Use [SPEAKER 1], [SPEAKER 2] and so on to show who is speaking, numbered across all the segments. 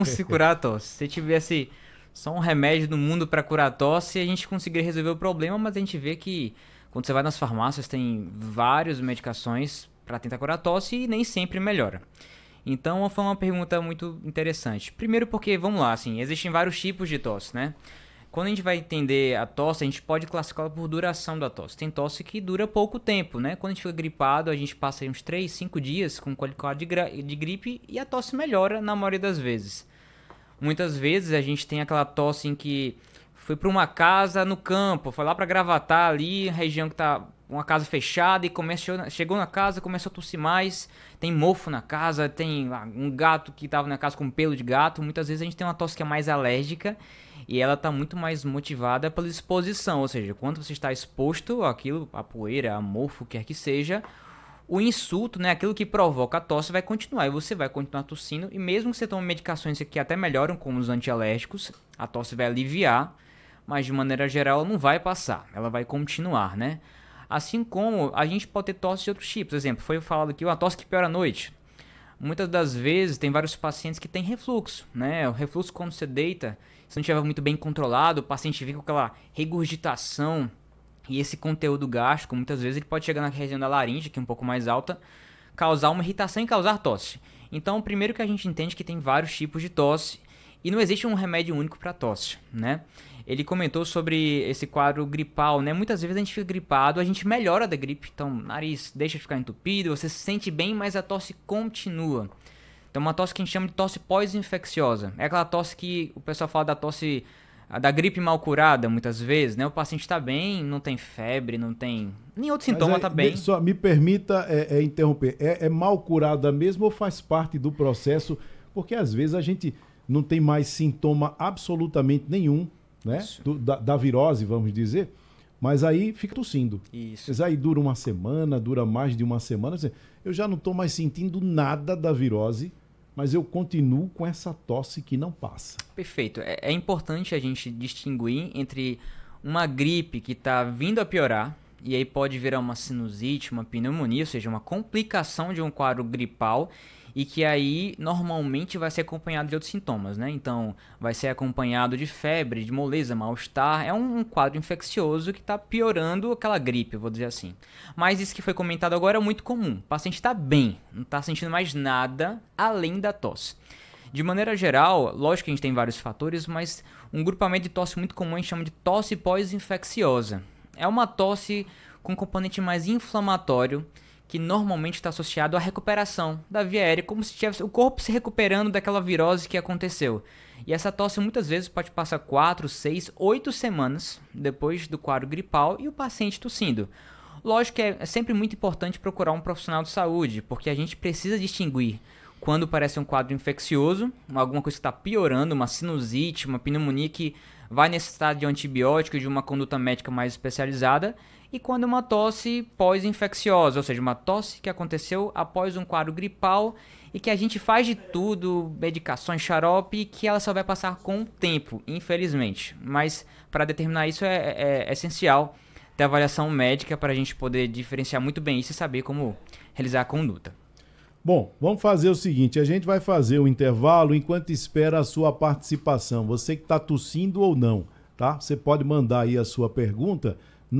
[SPEAKER 1] se curar a tosse. Se tivesse só um remédio no mundo para curar a tosse, a gente conseguiria resolver o problema, mas a gente vê que quando você vai nas farmácias tem várias medicações para tentar curar a tosse e nem sempre melhora. Então foi uma pergunta muito interessante. Primeiro porque, vamos lá, assim, existem vários tipos de tosse, né? Quando a gente vai entender a tosse, a gente pode classificá-la por duração da tosse. Tem tosse que dura pouco tempo, né? Quando a gente fica gripado, a gente passa aí uns 3, 5 dias com quadro de gripe e a tosse melhora na maioria das vezes. Muitas vezes a gente tem aquela tosse em que foi para uma casa no campo, foi lá para Gravatá ali, região que tá uma casa fechada e chegou na casa, começou a tossir mais, tem mofo na casa, tem um gato que estava na casa com pelo de gato. Muitas vezes a gente tem uma tosse que é mais alérgica e ela está muito mais motivada pela exposição, ou seja, quando você está exposto àquilo, a poeira, a mofo, quer que seja, o insulto, né, aquilo que provoca a tosse vai continuar e você vai continuar tossindo, e mesmo que você tome medicações que até melhoram, como os antialérgicos, a tosse vai aliviar, mas de maneira geral ela não vai passar, ela vai continuar, né? Assim como a gente pode ter tosse de outros tipos. Por exemplo, foi falado aqui uma tosse que piora à noite. Muitas das vezes tem vários pacientes que têm refluxo, né? O refluxo, quando você deita, se não estiver muito bem controlado, o paciente fica com aquela regurgitação e esse conteúdo gástrico, muitas vezes ele pode chegar na região da laringe, que é um pouco mais alta, causar uma irritação e causar tosse. Então, primeiro que a gente entende que tem vários tipos de tosse e não existe um remédio único para tosse, né? Ele comentou sobre esse quadro gripal, né? Muitas vezes a gente fica gripado, a gente melhora da gripe, então o nariz deixa de ficar entupido, você se sente bem, mas a tosse continua. Então uma tosse que a gente chama de tosse pós-infecciosa. É aquela tosse que o pessoal fala da tosse da gripe mal curada, muitas vezes, né? O paciente está bem, não tem febre, não tem nenhum outro sintoma, está bem.
[SPEAKER 2] Só me permita interromper. É mal curada mesmo ou faz parte do processo? Porque às vezes a gente não tem mais sintoma absolutamente nenhum, né? Da virose, vamos dizer, mas aí fica tossindo.
[SPEAKER 1] Isso.
[SPEAKER 2] Mas aí dura uma semana, dura mais de uma semana. Eu já não estou mais sentindo nada da virose, mas eu continuo com essa tosse que não passa.
[SPEAKER 1] Perfeito. É importante a gente distinguir entre uma gripe que está vindo a piorar, e aí pode virar uma sinusite, uma pneumonia, ou seja, uma complicação de um quadro gripal, e que aí normalmente vai ser acompanhado de outros sintomas, né? Então vai ser acompanhado de febre, de moleza, mal-estar. É um quadro infeccioso que está piorando aquela gripe, vou dizer assim. Mas isso que foi comentado agora é muito comum. O paciente está bem, não está sentindo mais nada além da tosse. De maneira geral, lógico que a gente tem vários fatores, mas um grupamento de tosse muito comum a gente chama de tosse pós-infecciosa. É uma tosse com componente mais inflamatório, que normalmente está associado à recuperação da via aérea, como se tivesse o corpo se recuperando daquela virose que aconteceu. E essa tosse muitas vezes pode passar 4, 6, 8 semanas depois do quadro gripal e o paciente tossindo. Lógico que é sempre muito importante procurar um profissional de saúde, porque a gente precisa distinguir quando parece um quadro infeccioso, alguma coisa que está piorando, uma sinusite, uma pneumonia que vai necessitar de um antibiótico e de uma conduta médica mais especializada, e quando uma tosse pós-infecciosa, ou seja, uma tosse que aconteceu após um quadro gripal e que a gente faz de tudo, medicações, xarope, que ela só vai passar com o tempo, infelizmente. Mas para determinar isso é essencial ter avaliação médica para a gente poder diferenciar muito bem isso e saber como realizar a conduta.
[SPEAKER 2] Bom, vamos fazer o seguinte, a gente vai fazer o intervalo enquanto espera a sua participação. Você que está tossindo ou não, tá? Você pode mandar aí a sua pergunta,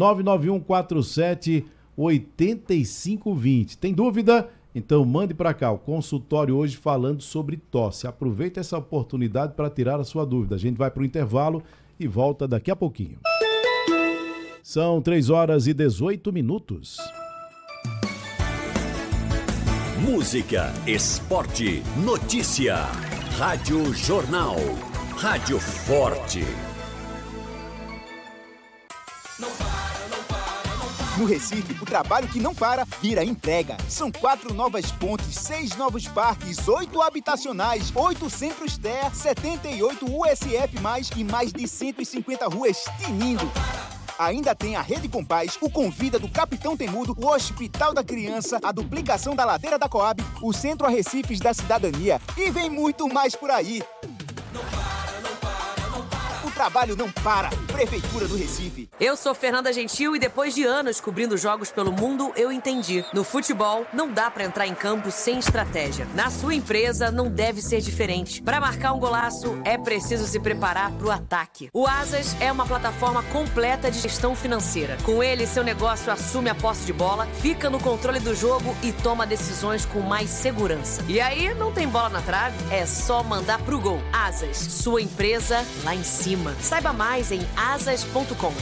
[SPEAKER 2] 99147-8520. Tem dúvida? Então mande para cá, o consultório hoje falando sobre tosse. Aproveita essa oportunidade para tirar a sua dúvida. A gente vai para o intervalo e volta daqui a pouquinho. São 3h18.
[SPEAKER 3] Música, esporte, notícia. Rádio Jornal. Rádio Forte.
[SPEAKER 4] No Recife, o trabalho que não para vira entrega. São 4 novas pontes, 6 novos parques, 8 habitacionais, 8 centros TEA, 78 USF+, e mais de 150 ruas tinindo. Ainda tem a Rede Compaz, o Convida do Capitão Temudo, o Hospital da Criança, a duplicação da Ladeira da Coab, o Centro Arrecifes da Cidadania. E vem muito mais por aí. O trabalho não para. Prefeitura do Recife.
[SPEAKER 5] Eu sou Fernanda Gentil e depois de anos cobrindo jogos pelo mundo, eu entendi. No futebol, não dá pra entrar em campo sem estratégia. Na sua empresa, não deve ser diferente. Para marcar um golaço, é preciso se preparar pro ataque. O Asas é uma plataforma completa de gestão financeira. Com ele, seu negócio assume a posse de bola, fica no controle do jogo e toma decisões com mais segurança. E aí, não tem bola na trave? É só mandar pro gol. Asas, sua empresa lá em cima. Saiba mais em asas.com.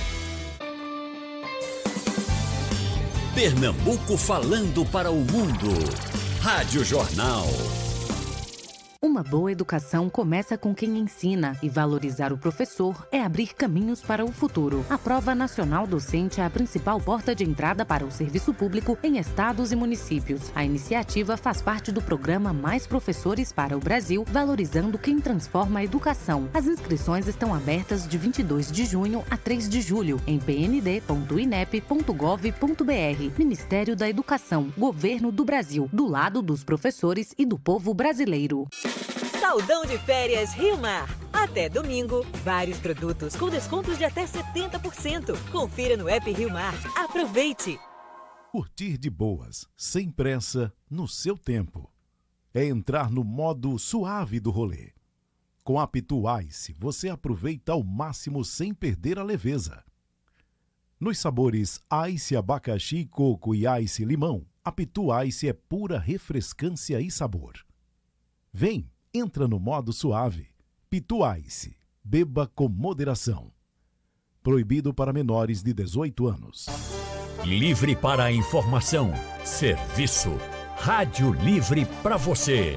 [SPEAKER 3] Pernambuco falando para o mundo. Rádio Jornal.
[SPEAKER 6] Uma boa educação começa com quem ensina e valorizar o professor é abrir caminhos para o futuro. A Prova Nacional Docente é a principal porta de entrada para o serviço público em estados e municípios. A iniciativa faz parte do programa Mais Professores para o Brasil, valorizando quem transforma a educação. As inscrições estão abertas de 22 de junho a 3 de julho em pnd.inep.gov.br. Ministério da Educação, Governo do Brasil, do lado dos professores e do povo brasileiro.
[SPEAKER 7] Saldão de férias Rio Mar. Até domingo, vários produtos com descontos de até 70%. Confira no app Rio Mar. Aproveite!
[SPEAKER 2] Curtir de boas, sem pressa, no seu tempo. É entrar no modo suave do rolê. Com a Pitu Ice, você aproveita ao máximo sem perder a leveza. Nos sabores Ice abacaxi, coco e Ice limão, a Pitu Ice é pura refrescância e sabor. Vem, entra no modo suave. Pitu Ice. Beba com moderação. Proibido para menores de 18 anos.
[SPEAKER 3] Livre para a informação. Serviço. Rádio Livre para você.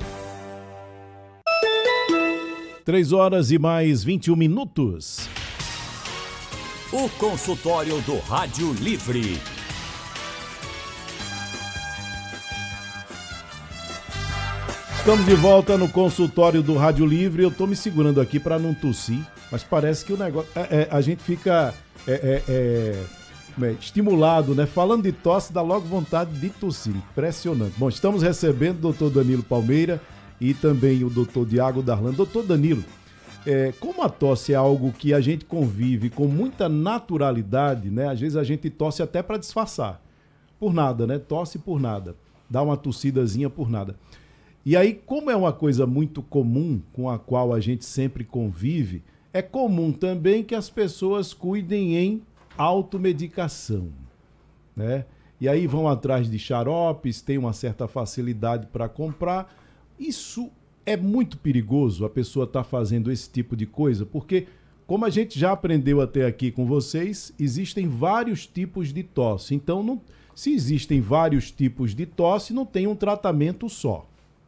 [SPEAKER 2] 3 horas e mais 21 minutos.
[SPEAKER 3] O consultório do Rádio Livre.
[SPEAKER 2] Estamos de volta no consultório do Rádio Livre. Eu estou me segurando aqui para não tossir, mas parece que o negócio... a gente fica estimulado, né? Falando de tosse, dá logo vontade de tossir. Impressionante. Bom, estamos recebendo o doutor Danilo Palmeira e também o doutor Diago Darlan. Doutor Danilo, como a tosse é algo que a gente convive com muita naturalidade, né? Às vezes a gente tosse até para disfarçar. Por nada, né? Tosse por nada. Dá uma tossidazinha por nada. E aí, como é uma coisa muito comum com a qual a gente sempre convive, é comum também que as pessoas cuidem em automedicação, né? E aí vão atrás de xaropes, tem uma certa facilidade para comprar. Isso é muito perigoso, a pessoa estar fazendo esse tipo de coisa, porque, como a gente já aprendeu até aqui com vocês, existem vários tipos de tosse. Então, se existem vários tipos de tosse, não tem um tratamento só.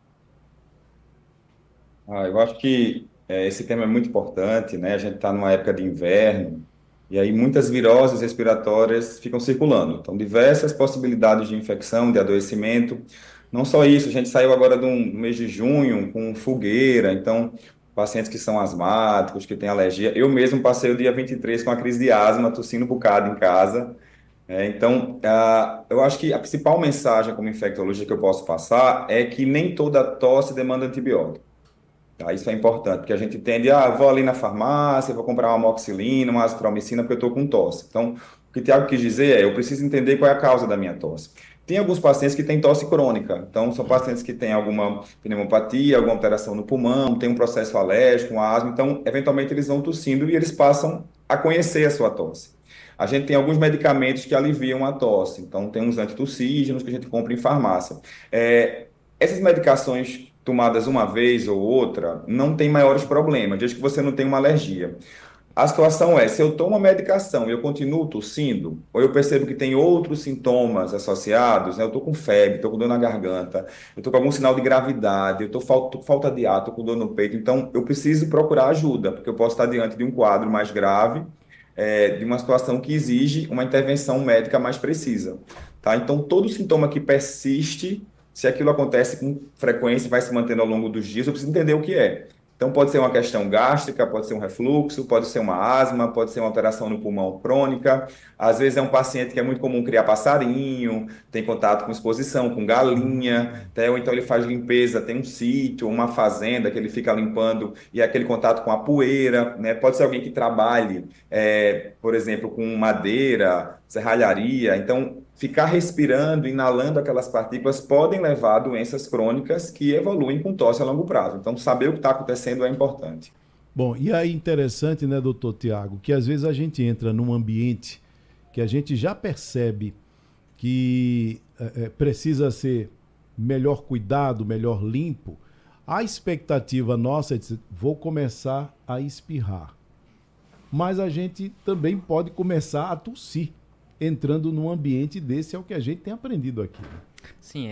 [SPEAKER 8] Eu acho que esse tema é muito importante, né? A gente está numa época de inverno e aí muitas viroses respiratórias ficam circulando. Então, diversas possibilidades de infecção, de adoecimento. Não só isso, a gente saiu agora do mês de junho com fogueira, então, pacientes que são asmáticos, que têm alergia. Eu mesmo passei o dia 23 com a crise de asma, tossindo um bocado em casa. Então, eu acho que a principal mensagem como infectologista que eu posso passar é que nem toda tosse demanda antibiótico. Tá, isso é importante, porque a gente tende vou ali na farmácia, vou comprar uma amoxicilina, uma azitromicina, porque eu estou com tosse. Então, o que o Tiago quis dizer eu preciso entender qual é a causa da minha tosse. Tem alguns pacientes que têm tosse crônica, então são pacientes que têm alguma pneumopatia, alguma alteração no pulmão, tem um processo alérgico, uma asma, então, eventualmente, eles vão tossindo e eles passam a conhecer a sua tosse. A gente tem alguns medicamentos que aliviam a tosse, então tem uns antitussígenos que a gente compra em farmácia. Essas medicações tomadas uma vez ou outra, não tem maiores problemas, desde que você não tem uma alergia. A situação se eu tomo uma medicação e eu continuo tossindo, ou eu percebo que tem outros sintomas associados, né? Eu estou com febre, estou com dor na garganta, eu estou com algum sinal de gravidade, eu estou com falta de ar, estou com dor no peito, então eu preciso procurar ajuda, porque eu posso estar diante de um quadro mais grave, de uma situação que exige uma intervenção médica mais precisa. Tá? Então, todo sintoma que persiste, se aquilo acontece com frequência e vai se mantendo ao longo dos dias, eu preciso entender o que é. Então, pode ser uma questão gástrica, pode ser um refluxo, pode ser uma asma, pode ser uma alteração no pulmão crônica. Às vezes é um paciente que é muito comum criar passarinho, tem contato com exposição, com galinha, ou então ele faz limpeza, tem um sítio, uma fazenda que ele fica limpando e é aquele contato com a poeira, né? Pode ser alguém que trabalhe, por exemplo, com madeira, serralharia. Então, ficar respirando, inalando aquelas partículas podem levar a doenças crônicas que evoluem com tosse a longo prazo. Então, saber o que está acontecendo é importante.
[SPEAKER 2] Bom, e aí interessante, né, doutor Tiago, que às vezes a gente entra num ambiente que a gente já percebe que precisa ser melhor cuidado, melhor limpo. A expectativa nossa é dizer, vou começar a espirrar. Mas a gente também pode começar a tossir. Entrando num ambiente desse, é o que a gente tem aprendido aqui.
[SPEAKER 1] Sim,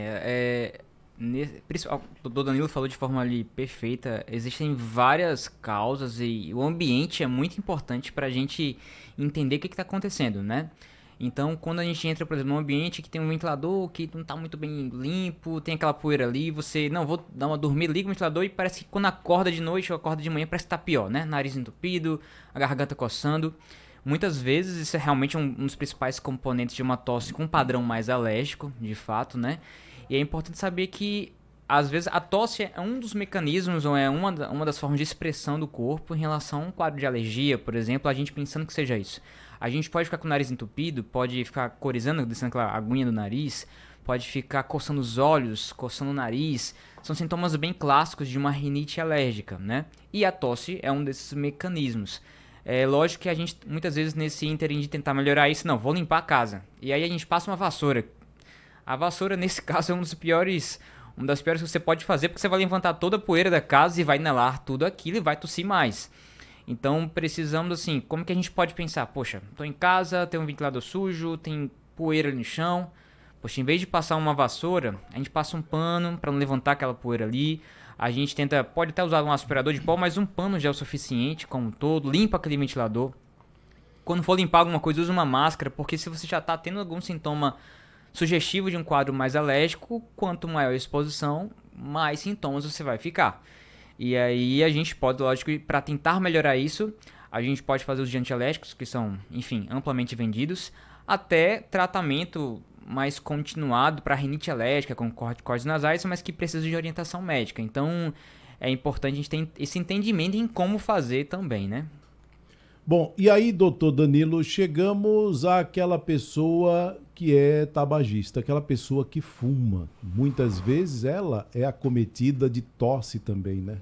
[SPEAKER 1] o doutor Danilo falou de forma ali perfeita. Existem várias causas e o ambiente é muito importante para a gente entender o que está acontecendo, né? Então, quando a gente entra, por exemplo, num ambiente que tem um ventilador que não está muito bem limpo, tem aquela poeira ali, você, não, vou dar uma dormida, liga o ventilador e parece que quando acorda de noite ou acorda de manhã parece que tá pior, né? Nariz entupido, a garganta coçando. Muitas vezes isso é realmente um dos principais componentes de uma tosse com um padrão mais alérgico, de fato, né? E é importante saber que, às vezes, a tosse é um dos mecanismos, ou é uma das formas de expressão do corpo em relação a um quadro de alergia, por exemplo, a gente pensando que seja isso. A gente pode ficar com o nariz entupido, pode ficar corizando, descendo aquela aguinha do nariz, pode ficar coçando os olhos, coçando o nariz. São sintomas bem clássicos de uma rinite alérgica, né? E a tosse é um desses mecanismos. É lógico que a gente, muitas vezes, nesse ínterim de tentar melhorar isso, não, vou limpar a casa. E aí a gente passa uma vassoura. A vassoura, nesse caso, é uma das piores que você pode fazer, porque você vai levantar toda a poeira da casa e vai inalar tudo aquilo e vai tossir mais. Então, precisamos, assim, como que a gente pode pensar? Poxa, tô em casa, tem um ventilador sujo, tem poeira ali no chão. Poxa, em vez de passar uma vassoura, a gente passa um pano para não levantar aquela poeira ali. A gente pode até usar um aspirador de pó, mas um pano já é o suficiente como um todo. Limpa aquele ventilador. Quando for limpar alguma coisa, usa uma máscara, porque se você já está tendo algum sintoma sugestivo de um quadro mais alérgico, quanto maior a exposição, mais sintomas você vai ficar. E aí a gente pode, lógico, para tentar melhorar isso, a gente pode fazer os de antialérgicos, que são, enfim, amplamente vendidos, até tratamento mais continuado para rinite alérgica, com corticoides nasais, mas que precisa de orientação médica. Então, é importante a gente ter esse entendimento em como fazer também, né?
[SPEAKER 2] Bom, e aí, doutor Danilo, chegamos àquela pessoa que é tabagista, aquela pessoa que fuma. Muitas vezes ela é acometida de tosse também, né?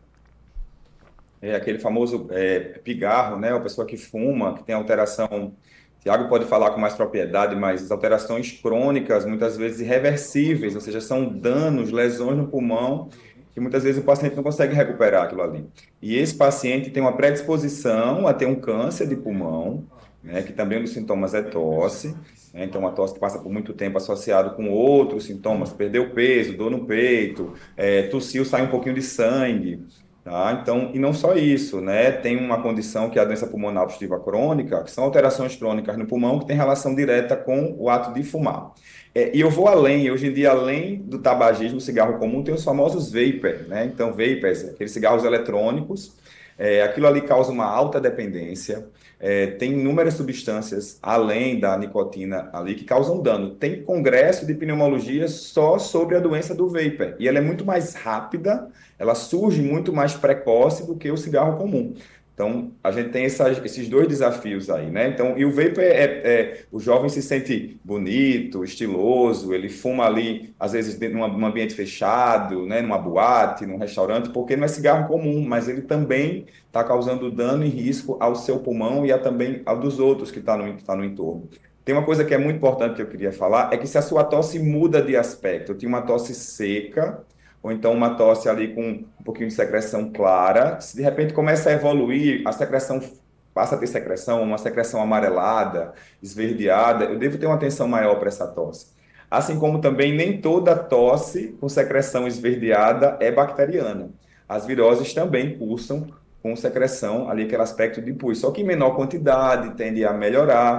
[SPEAKER 8] É aquele famoso pigarro, né? A pessoa que fuma, que tem alteração. Tiago pode falar com mais propriedade, mas as alterações crônicas, muitas vezes irreversíveis, ou seja, são danos, lesões no pulmão, que muitas vezes o paciente não consegue recuperar aquilo ali. E esse paciente tem uma predisposição a ter um câncer de pulmão, né, que também um dos sintomas é tosse, né, então uma tosse que passa por muito tempo associado com outros sintomas, perdeu peso, dor no peito, tossiu, sai um pouquinho de sangue. Tá? Então, e não só isso, né? Tem uma condição que é a doença pulmonar obstrutiva crônica, que são alterações crônicas no pulmão que tem relação direta com o ato de fumar. E eu vou além, hoje em dia, além do tabagismo, cigarro comum, tem os famosos vapers, né? Então, vapers, aqueles cigarros eletrônicos, aquilo ali causa uma alta dependência, tem inúmeras substâncias além da nicotina ali que causam dano. Tem congresso de pneumologia só sobre a doença do vapor, e ela é muito mais rápida, ela surge muito mais precoce do que o cigarro comum. Então, a gente tem esses dois desafios aí, né? Então, e o vapor o jovem se sente bonito, estiloso, ele fuma ali, às vezes, num ambiente fechado, né? Numa boate, num restaurante, porque não é cigarro comum, mas ele também está causando dano e risco ao seu pulmão e também ao dos outros que tá no entorno. Tem uma coisa que é muito importante que eu queria falar, é que se a sua tosse muda de aspecto, eu tenho uma tosse seca, ou então uma tosse ali com um pouquinho de secreção clara, se de repente começa a evoluir, a secreção passa a ter secreção, uma secreção amarelada, esverdeada, eu devo ter uma atenção maior para essa tosse. Assim como também nem toda tosse com secreção esverdeada é bacteriana. As viroses também cursam com secreção ali, aquele aspecto de pus, só que em menor quantidade, tende a melhorar.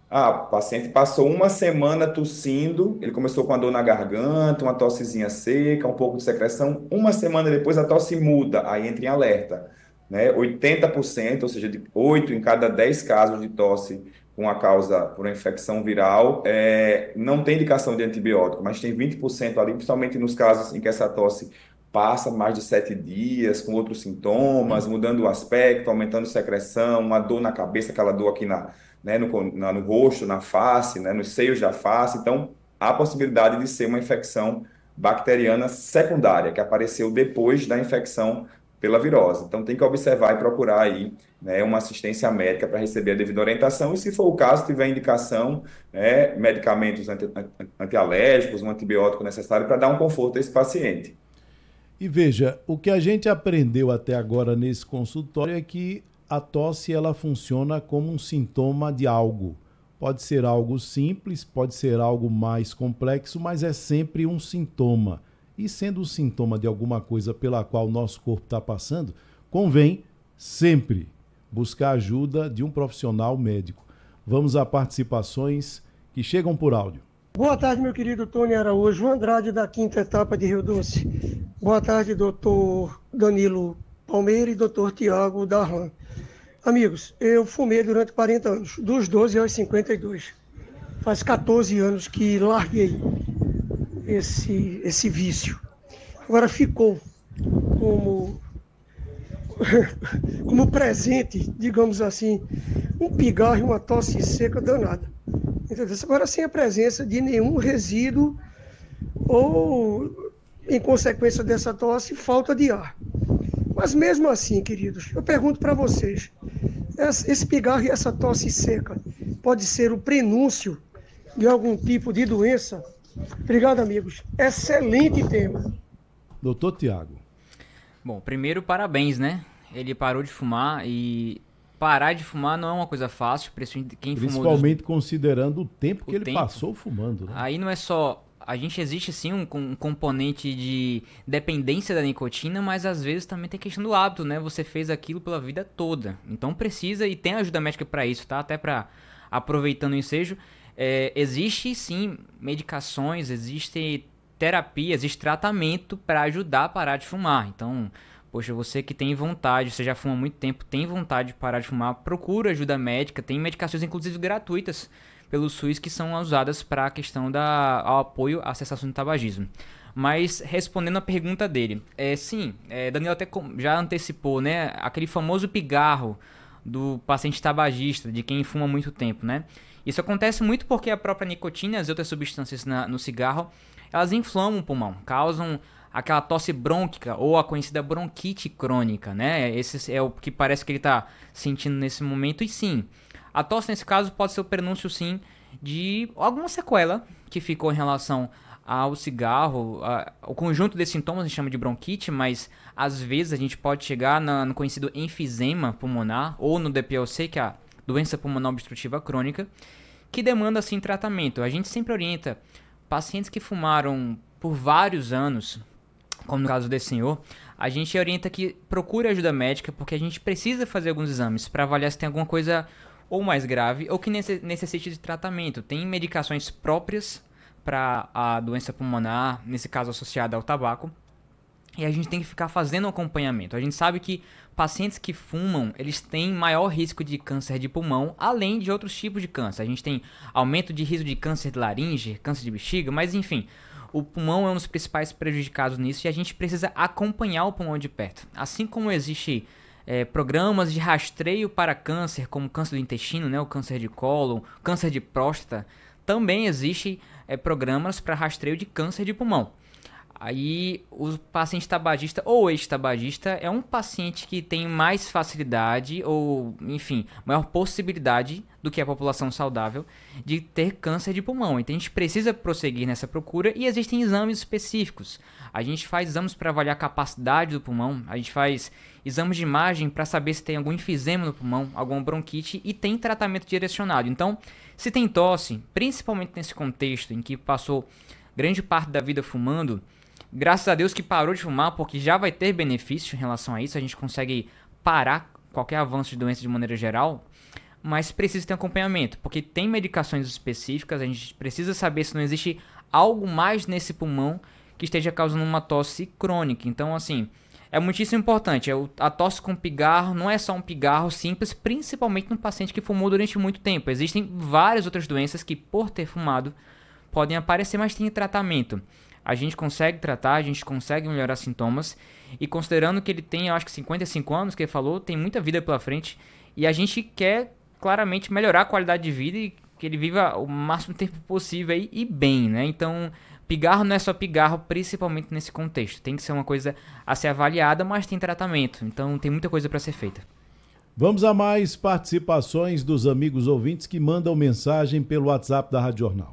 [SPEAKER 8] O paciente passou uma semana tossindo, ele começou com a dor na garganta, uma tossezinha seca, um pouco de secreção. Uma semana depois a tosse muda, aí entra em alerta, né? 80%, ou seja, de 8 em cada 10 casos de tosse com a causa por uma infecção viral, não tem indicação de antibiótico, mas tem 20% ali, principalmente nos casos em que essa tosse passa mais de 7 dias, com outros sintomas, mudando o aspecto, aumentando secreção, uma dor na cabeça, aquela dor aqui né, no rosto, na face, né, nos seios da face. Então, há a possibilidade de ser uma infecção bacteriana secundária, que apareceu depois da infecção pela virose. Então, tem que observar e procurar aí, né, uma assistência médica para receber a devida orientação e, se for o caso, tiver indicação, né, medicamentos antialérgicos, um antibiótico necessário para dar um conforto a esse paciente.
[SPEAKER 2] E veja, o que a gente aprendeu até agora nesse consultório é que a tosse ela funciona como um sintoma de algo. Pode ser algo simples, pode ser algo mais complexo, mas é sempre um sintoma. E sendo um sintoma de alguma coisa pela qual o nosso corpo está passando, convém sempre buscar a ajuda de um profissional médico. Vamos a participações que chegam por áudio.
[SPEAKER 9] Boa tarde, meu querido Tony Araújo, Andrade da quinta etapa de Rio Doce. Boa tarde, doutor Danilo Palmeira e doutor Tiago Darlan. Amigos, eu fumei durante 40 anos, dos 12 aos 52. Faz 14 anos que larguei esse vício. Agora ficou como presente, digamos assim, um pigarro e uma tosse seca danada. Entendeu? Agora sem a presença de nenhum resíduo ou, em consequência dessa tosse, falta de ar. Mas mesmo assim, queridos, eu pergunto para vocês, esse pigarro e essa tosse seca pode ser o prenúncio de algum tipo de doença? Obrigado, amigos. Excelente tema.
[SPEAKER 2] Doutor Tiago.
[SPEAKER 1] Bom, primeiro, parabéns, né? Ele parou de fumar e parar de fumar não é uma coisa fácil,
[SPEAKER 2] principalmente considerando o tempo que ele passou fumando, né?
[SPEAKER 1] Aí não é só... existe sim um componente de dependência da nicotina, mas às vezes também tem questão do hábito, né? Você fez aquilo pela vida toda. Então precisa, e tem ajuda médica para isso, tá? Até para, aproveitando o ensejo, existe sim medicações, existe terapia, existe tratamento para ajudar a parar de fumar. Então, poxa, você que tem vontade, você já fuma há muito tempo, tem vontade de parar de fumar, procura ajuda médica, tem medicações inclusive gratuitas pelo SUS que são usadas para a questão ao apoio à cessação do tabagismo. Mas respondendo a pergunta dele, Danilo até já antecipou, né, aquele famoso pigarro do paciente tabagista, de quem fuma há muito tempo, né? Isso acontece muito porque a própria nicotina e as outras substâncias no cigarro, elas inflamam o pulmão, causam aquela tosse brônquica ou a conhecida bronquite crônica, né? Esse é o que parece que ele está sentindo nesse momento. E sim, a tosse nesse caso pode ser o prenúncio sim de alguma sequela que ficou em relação ao cigarro. O conjunto desses sintomas a gente chama de bronquite, mas às vezes a gente pode chegar no conhecido enfisema pulmonar ou no DPLC, que é a doença pulmonar obstrutiva crônica, que demanda assim tratamento. A gente sempre orienta pacientes que fumaram por vários anos, como no caso desse senhor, a gente orienta que procure ajuda médica, porque a gente precisa fazer alguns exames para avaliar se tem alguma coisa ou mais grave ou que necessite de tratamento. Tem medicações próprias para a doença pulmonar, nesse caso associada ao tabaco, e a gente tem que ficar fazendo acompanhamento. A gente sabe que pacientes que fumam, eles têm maior risco de câncer de pulmão, além de outros tipos de câncer. A gente tem aumento de risco de câncer de laringe, câncer de bexiga, mas enfim, o pulmão é um dos principais prejudicados nisso e a gente precisa acompanhar o pulmão de perto. Assim como existe programas de rastreio para câncer, como câncer do intestino, né, o câncer de cólon, câncer de próstata, também existe programas para rastreio de câncer de pulmão. Aí o paciente tabagista ou ex-tabagista é um paciente que tem mais facilidade ou, enfim, maior possibilidade do que a população saudável de ter câncer de pulmão. Então a gente precisa prosseguir nessa procura e existem exames específicos. A gente faz exames para avaliar a capacidade do pulmão, a gente faz exames de imagem para saber se tem algum enfisema no pulmão, alguma bronquite e tem tratamento direcionado. Então, se tem tosse, principalmente nesse contexto em que passou grande parte da vida fumando, graças a Deus que parou de fumar, porque já vai ter benefício em relação a isso, a gente consegue parar qualquer avanço de doença de maneira geral, mas precisa ter acompanhamento, porque tem medicações específicas, a gente precisa saber se não existe algo mais nesse pulmão que esteja causando uma tosse crônica. Então, assim, é muitíssimo importante. A tosse com pigarro não é só um pigarro simples, principalmente no paciente que fumou durante muito tempo. Existem várias outras doenças que, por ter fumado, podem aparecer, mas tem tratamento. A gente consegue tratar, a gente consegue melhorar sintomas, e considerando que ele tem, eu acho que 55 anos, que ele falou, tem muita vida pela frente, e a gente quer claramente melhorar a qualidade de vida e que ele viva o máximo tempo possível aí, e bem, né? Então, pigarro não é só pigarro, principalmente nesse contexto. Tem que ser uma coisa a ser avaliada, mas tem tratamento. Então, tem muita coisa para ser feita.
[SPEAKER 2] Vamos a mais participações dos amigos ouvintes que mandam mensagem pelo WhatsApp da Rádio Jornal.